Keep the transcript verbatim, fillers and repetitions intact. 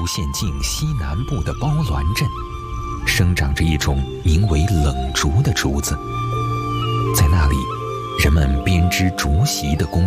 州县境西南部的包滦镇，生长着一种名为冷竹的竹子。在那里，人们编织竹席的工